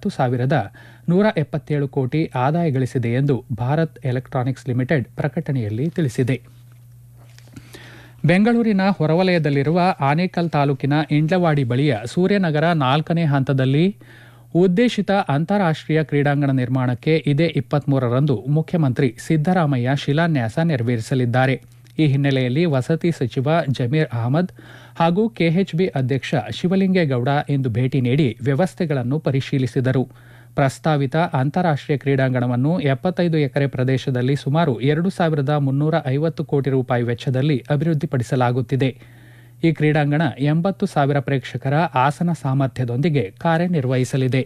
9,177 ಕೋಟಿ ಆದಾಯ ಗಳಿಸಿದೆ ಎಂದು ಭಾರತ್ ಎಲೆಕ್ಟ್ರಾನಿಕ್ಸ್ ಲಿಮಿಟೆಡ್ ಪ್ರಕಟಣೆಯಲ್ಲಿ ತಿಳಿಸಿದೆ. ಬೆಂಗಳೂರಿನ ಹೊರವಲಯದಲ್ಲಿರುವ ಆನೇಕಲ್ ತಾಲೂಕಿನ ಇಂಡ್ಲವಾಡಿ ಬಳಿಯ ಸೂರ್ಯನಗರ 4ನೇ ಹಂತದಲ್ಲಿ ಉದ್ದೇಶಿತ ಅಂತಾರಾಷ್ಟೀಯ ಕ್ರೀಡಾಂಗಣ ನಿರ್ಮಾಣಕ್ಕೆ ಇದೇ 23ರಂದು ಮುಖ್ಯಮಂತ್ರಿ ಸಿದ್ದರಾಮಯ್ಯ ಶಿಲಾನ್ಯಾಸ ನೆರವೇರಿಸಲಿದ್ದಾರೆ. ಈ ಹಿನ್ನೆಲೆಯಲ್ಲಿ ವಸತಿ ಸಚಿವ ಜಮೀರ್ ಅಹಮದ್ ಹಾಗೂ ಕೆಎಚ್ಬಿ ಅಧ್ಯಕ್ಷ ಶಿವಲಿಂಗೇಗೌಡ ಇಂದು ಭೇಟಿ ನೀಡಿ ವ್ಯವಸ್ಥೆಗಳನ್ನು ಪರಿಶೀಲಿಸಿದರು. ಪ್ರಸ್ತಾವಿತ ಅಂತಾರಾಷ್ಟೀಯ ಕ್ರೀಡಾಂಗಣವನ್ನು 75 ಎಕರೆ ಪ್ರದೇಶದಲ್ಲಿ ಸುಮಾರು 2,350 ಕೋಟಿ ರೂಪಾಯಿ ವೆಚ್ಚದಲ್ಲಿ ಅಭಿವೃದ್ಧಿಪಡಿಸಲಾಗುತ್ತಿದೆ. ಈ ಕ್ರೀಡಾಂಗಣ 80,000 ಪ್ರೇಕ್ಷಕರ ಆಸನ ಸಾಮರ್ಥ್ಯದೊಂದಿಗೆ ಕಾರ್ಯನಿರ್ವಹಿಸಲಿದೆ.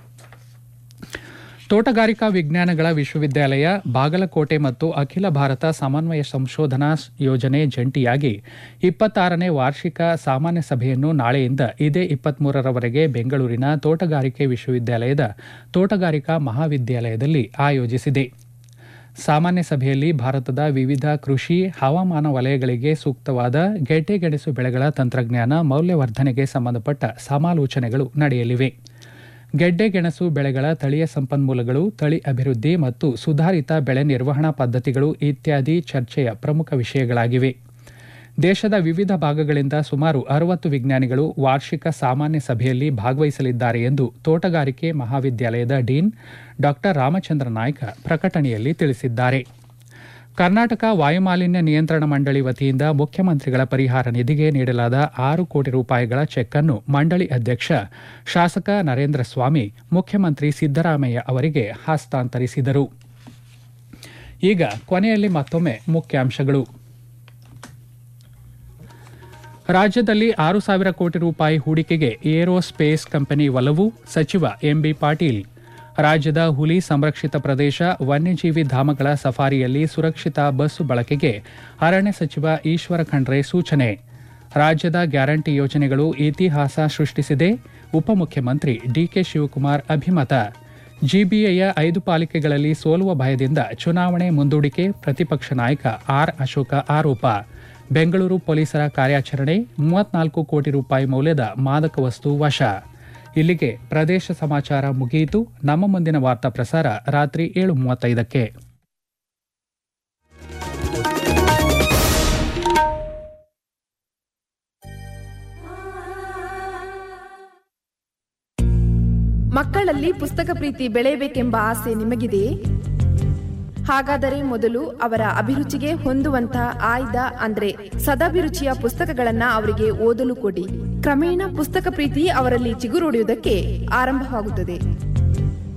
ತೋಟಗಾರಿಕಾ ವಿಜ್ಞಾನಗಳ ವಿಶ್ವವಿದ್ಯಾಲಯ, ಬಾಗಲಕೋಟೆ ಮತ್ತು ಅಖಿಲ ಭಾರತ ಸಮನ್ವಯ ಸಂಶೋಧನಾ ಯೋಜನೆ ಜಂಟಿಯಾಗಿ 26ನೇ ವಾರ್ಷಿಕ ಸಾಮಾನ್ಯ ಸಭೆಯನ್ನು ನಾಳೆಯಿಂದ ಇದೇ 23ರವರೆಗೆ ಬೆಂಗಳೂರಿನ ತೋಟಗಾರಿಕೆ ವಿಶ್ವವಿದ್ಯಾಲಯದ ತೋಟಗಾರಿಕಾ ಮಹಾವಿದ್ಯಾಲಯದಲ್ಲಿ ಆಯೋಜಿಸಿದೆ. ಸಾಮಾನ್ಯ ಸಭೆಯಲ್ಲಿ ಭಾರತದ ವಿವಿಧ ಕೃಷಿ, ಹವಾಮಾನ ವಲಯಗಳಿಗೆ ಸೂಕ್ತವಾದ ಗೆಡ್ಡೆಗೆಣಸು ಬೆಳೆಗಳ ತಂತ್ರಜ್ಞಾನ ಮೌಲ್ಯವರ್ಧನೆಗೆ ಸಂಬಂಧಪಟ್ಟ ಸಮಾಲೋಚನೆಗಳು ನಡೆಯಲಿವೆ. ಗೆಡ್ಡೆಗೆಣಸು ಬೆಳೆಗಳ ತಳೀಯ ಸಂಪನ್ಮೂಲಗಳು, ತಳಿ ಅಭಿವೃದ್ಧಿ ಮತ್ತು ಸುಧಾರಿತ ಬೆಳೆ ನಿರ್ವಹಣಾ ಪದ್ಧತಿಗಳು ಇತ್ಯಾದಿ ಚರ್ಚೆಯ ಪ್ರಮುಖ ವಿಷಯಗಳಾಗಿವೆ. ದೇಶದ ವಿವಿಧ ಭಾಗಗಳಿಂದ ಸುಮಾರು 60 ವಿಜ್ಞಾನಿಗಳು ವಾರ್ಷಿಕ ಸಾಮಾನ್ಯ ಸಭೆಯಲ್ಲಿ ಭಾಗವಹಿಸಲಿದ್ದಾರೆ ಎಂದು ತೋಟಗಾರಿಕೆ ಮಹಾವಿದ್ಯಾಲಯದ ಡೀನ್ ಡಾ ರಾಮಚಂದ್ರ ನಾಯ್ಕ ಪ್ರಕಟಣೆಯಲ್ಲಿ ತಿಳಿಸಿದ್ದಾರೆ. ಕರ್ನಾಟಕ ವಾಯುಮಾಲಿನ್ಯ ನಿಯಂತ್ರಣ ಮಂಡಳಿ ವತಿಯಿಂದ ಮುಖ್ಯಮಂತ್ರಿಗಳ ಪರಿಹಾರ ನಿಧಿಗೆ ನೀಡಲಾದ 6 ಕೋಟಿ ರೂಪಾಯಿಗಳ ಚೆಕ್ ಅನ್ನು ಮಂಡಳಿ ಅಧ್ಯಕ್ಷ ಶಾಸಕ ನರೇಂದ್ರ ಸ್ವಾಮಿ ಮುಖ್ಯಮಂತ್ರಿ ಸಿದ್ದರಾಮಯ್ಯ ಅವರಿಗೆ ಹಸ್ತಾಂತರಿಸಿದರು. ಈಗ ಕೊನೆಯಲ್ಲಿ ಮತ್ತೊಮ್ಮೆ ಮುಖ್ಯಾಂಶಗಳು. ರಾಜ್ಯದಲ್ಲಿ 6,000 ಕೋಟಿ ರೂಪಾಯಿ ಹೂಡಿಕೆಗೆ ಏರೋಸ್ಪೇಸ್ ಕಂಪನಿ ಒಲವು, ಸಚಿವ ಎಂಬಿ ಪಾಟೀಲ್. ರಾಜ್ಯದ ಹುಲಿ ಸಂರಕ್ಷಿತ ಪ್ರದೇಶ, ವನ್ಯಜೀವಿ ಧಾಮಗಳ ಸಫಾರಿಯಲ್ಲಿ ಸುರಕ್ಷಿತ ಬಸ್ಸು ಬಳಕೆಗೆ ಅರಣ್ಯ ಸಚಿವ ಈಶ್ವರ ಖಂಡ್ರೆ ಸೂಚನೆ. ರಾಜ್ಯದ ಗ್ಯಾರಂಟಿ ಯೋಜನೆಗಳು ಇತಿಹಾಸ ಸೃಷ್ಟಿಸಿದೆ, ಉಪಮುಖ್ಯಮಂತ್ರಿ ಡಿಕೆ ಶಿವಕುಮಾರ್ ಅಭಿಮತ. ಜಿಬಿಎಯ 5 ಪಾಲಿಕೆಗಳಲ್ಲಿ ಸೋಲುವ ಭಯದಿಂದ ಚುನಾವಣೆ ಮುಂದೂಡಿಕೆ, ಪ್ರತಿಪಕ್ಷ ನಾಯಕ ಆರ್ ಅಶೋಕ ಆರೋಪ. ಬೆಂಗಳೂರು ಪೊಲೀಸರ ಕಾರ್ಯಾಚರಣೆ, 34 ಕೋಟಿ ರೂಪಾಯಿ ಮೌಲ್ಯದ ಮಾದಕ ವಸ್ತು ವಶ. ಇಲ್ಲಿಗೆ ಪ್ರದೇಶ ಸಮಾಚಾರ ಮುಗಿಯಿತು. ನಮ್ಮ ಮುಂದಿನ ವಾರ್ತಾ ಪ್ರಸಾರ ರಾತ್ರಿ 7:35ಕ್ಕೆ. ಮಕ್ಕಳಲ್ಲಿ ಪುಸ್ತಕ ಪ್ರೀತಿ ಬೆಳೆಯಬೇಕೆಂಬ ಆಸೆ ನಿಮಗಿದೆಯೇ? ಹಾಗಾದರೆ ಮೊದಲು ಅವರ ಅಭಿರುಚಿಗೆ ಹೊಂದುವಂತಹ ಆಯ್ದ ಅಂದ್ರೆ ಸದಾಭಿರುಚಿಯ ಪುಸ್ತಕಗಳನ್ನ ಅವರಿಗೆ ಓದಲು ಕೊಡಿ. ಕ್ರಮೇಣ ಪುಸ್ತಕ ಪ್ರೀತಿ ಅವರಲ್ಲಿ ಚಿಗುರೊಡೆಯುವುದಕ್ಕೆ ಆರಂಭವಾಗುತ್ತದೆ.